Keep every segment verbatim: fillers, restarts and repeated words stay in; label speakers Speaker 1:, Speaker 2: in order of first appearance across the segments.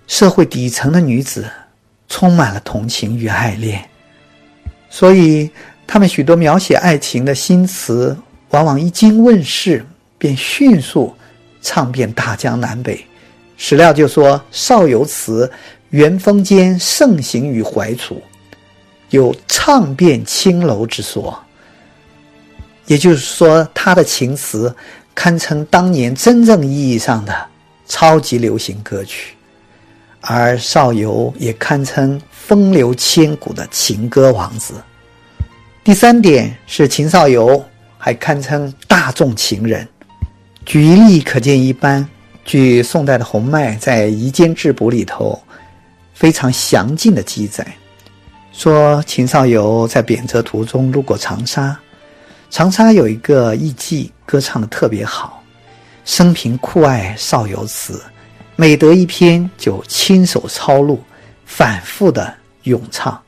Speaker 1: 社会底层的女子充满了同情与爱恋，所以他们许多描写爱情的新词往往一经问世便迅速唱遍大江南北。史料就说邵游词元丰间盛行于淮楚，有唱遍青楼之说，也就是说他的情词堪称当年真正意义上的超级流行歌曲，而邵游也堪称风流千古的情歌王子。第三点是秦少游还堪称大众情人，举一例可见一斑。据宋代的洪迈在《夷坚志补》里头非常详尽的记载，说秦少游在贬谪途中路过长沙，长沙有一个艺妓歌唱得特别好，生平酷爱邵游词，每得一篇就亲手抄录，反复的咏唱。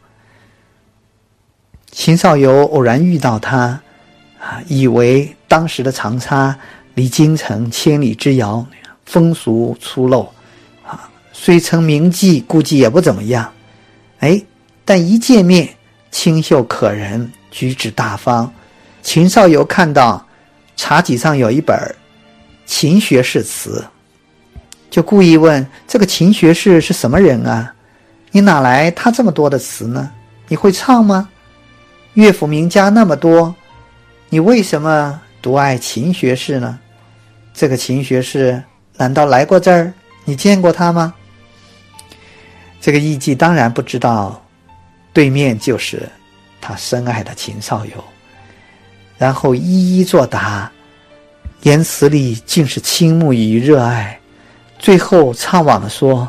Speaker 1: 秦少游偶然遇到他，啊，以为当时的长沙离京城千里之遥，风俗粗陋，啊，虽称名妓，估计也不怎么样。哎，但一见面，清秀可人，举止大方。秦少游看到茶几上有一本秦学士词，就故意问这个秦学士是什么人啊？你哪来他这么多的词呢？你会唱吗？乐府名家那么多，你为什么独爱秦学士呢？这个秦学士难道来过这儿？你见过他吗？这个艺妓当然不知道对面就是他深爱的秦少游，然后一一作答，言辞里竟是倾慕与热爱，最后怅惘地说：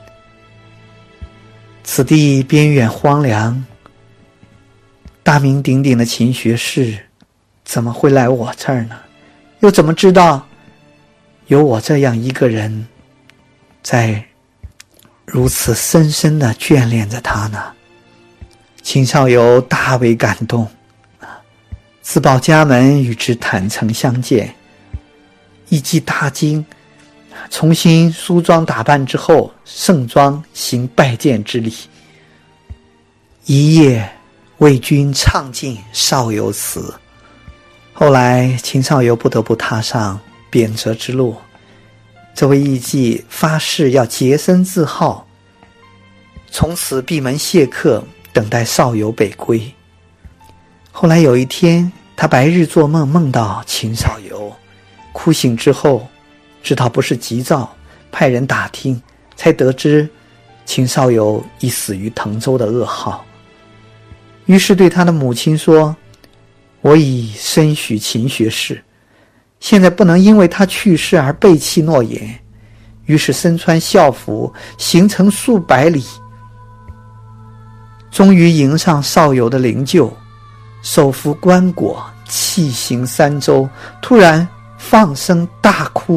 Speaker 1: 此地边远荒凉，大名鼎鼎的秦学士怎么会来我这儿呢？又怎么知道有我这样一个人在如此深深地眷恋着他呢？秦少游大为感动，自报家门与之坦诚相见。艺妓大惊，重新梳妆打扮之后盛装行拜见之礼，一夜为君唱尽邵游词。后来秦少游不得不踏上贬谪之路，这位艺妓发誓要洁身自好，从此闭门谢客，等待少游北归。后来有一天，他白日做梦，梦到秦少游，哭醒之后知道不是吉兆，派人打听，才得知秦少游已死于滕州的噩耗。于是对他的母亲说：我已深许秦学士，现在不能因为他去世而背弃诺言。于是身穿校服，行程数百里，终于迎上少游的灵柩，手扶棺椁，气行三周，突然放声大哭，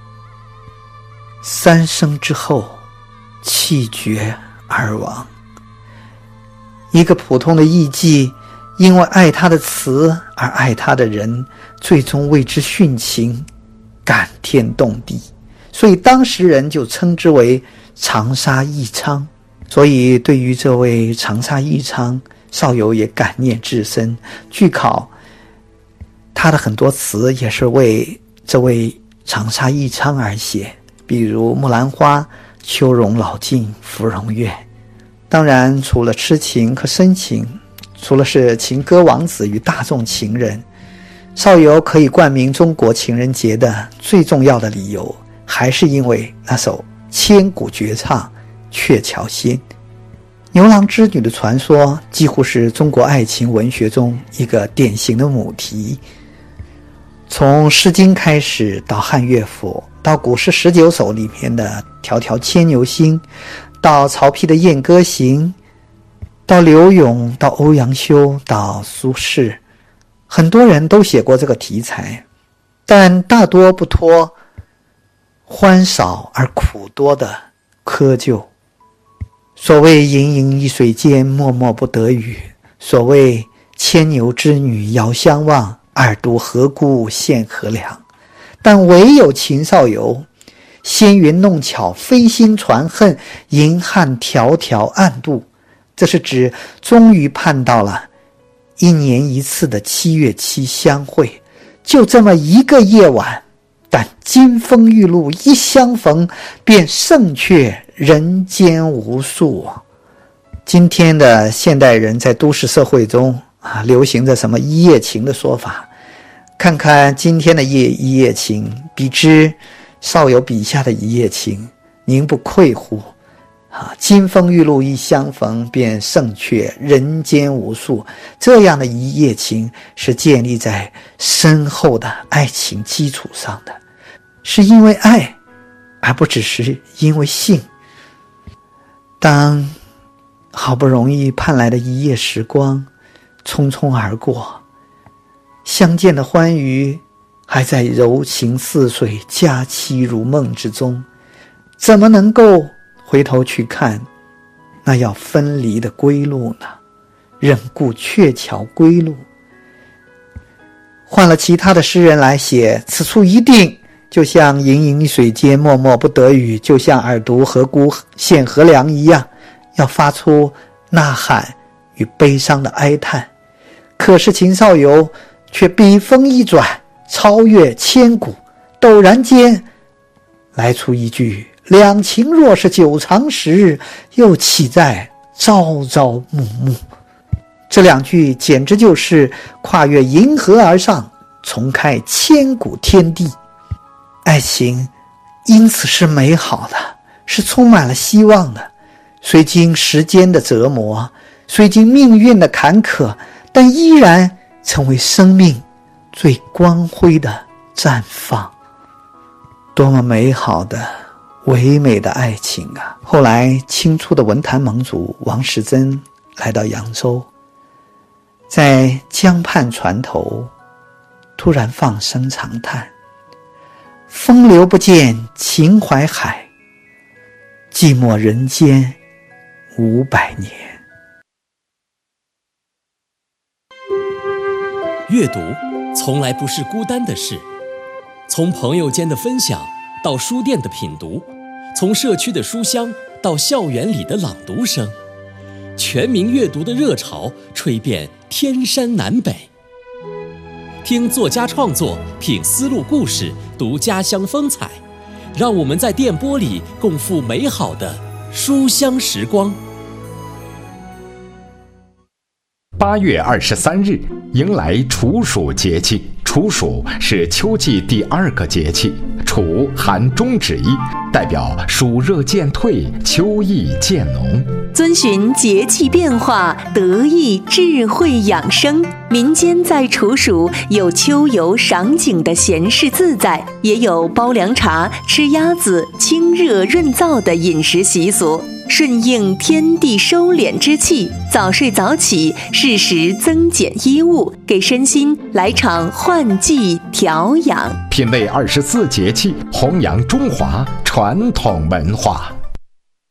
Speaker 1: 三声之后气绝而亡。一个普通的艺妓，因为爱他的词而爱他的人，最终为之殉情，感天动地，所以当时人就称之为长沙义昌。所以对于这位长沙义昌，少游也感念至深。据考，他的很多词也是为这位长沙义昌而写，比如木兰花、秋容老境、芙蓉院。当然除了痴情和深情，除了是情歌王子与大众情人，少游可以冠名中国情人节的最重要的理由，还是因为那首千古绝唱《鹊桥仙》。牛郎织女的传说几乎是中国爱情文学中一个典型的母题。从《诗经》开始，到汉乐府，到古诗十九首里面的迢迢牵牛星，到曹丕的《燕歌行》，到柳永，到欧阳修，到苏轼，很多人都写过这个题材，但大多不脱欢少而苦多的窠臼。所谓盈盈一水间，脉脉不得语，所谓牵牛织女遥相望，二度河姑现何良。但唯有秦少游纤云弄巧，飞星传恨，银汉迢迢暗度。这是指终于盼到了一年一次的七月七相会，就这么一个夜晚，但金风玉露一相逢，便胜却人间无数。今天的现代人在都市社会中啊，流行着什么一夜情的说法，看看今天的夜一夜情，比之少有笔下的一夜情，宁不愧乎？啊，金风玉露一相逢，便胜却人间无数。这样的一夜情是建立在深厚的爱情基础上的，是因为爱，而不只是因为性。当好不容易盼来的一夜时光匆匆而过，相见的欢愉还在柔情似水、佳期如梦之中，怎么能够回头去看那要分离的归路呢？忍顾鹊桥归路。换了其他的诗人来写，此处一定就像盈盈水间脉脉不得语，就像耳读河谷现河梁一样，要发出呐喊与悲伤的哀叹。可是秦少游却笔锋一转，超越千古，陡然间来出一句：两情若是久长时，又岂在朝朝暮暮。这两句简直就是跨越银河而上，重开千古天地。爱情因此是美好的，是充满了希望的，虽经时间的折磨，虽经命运的坎坷，但依然成为生命最光辉的绽放。多么美好的唯美的爱情啊！后来清初的文坛盟主王士祯来到扬州，在江畔船头突然放声长叹：风流不见秦淮海，寂寞人间五百年。
Speaker 2: 阅读从来不是孤单的事，从朋友间的分享到书店的品读，从社区的书香到校园里的朗读声，全民阅读的热潮吹遍天山南北。听作家创作，品丝路故事，读家乡风采，让我们在电波里共赴美好的书香时光。
Speaker 3: 八月二十三日迎来处暑节气，处暑是秋季第二个节气，处含中指意，代表暑热渐退，秋意渐浓。
Speaker 4: 遵循节气变化，得益智慧养生。民间在处暑有秋游赏景的闲适自在，也有煲凉茶、吃鸭子、清热润燥的饮食习俗。顺应天地收敛之气，早睡早起，适时增减衣物，给身心来场换季调养。
Speaker 3: 品味二十四节气，弘扬中华传统文化。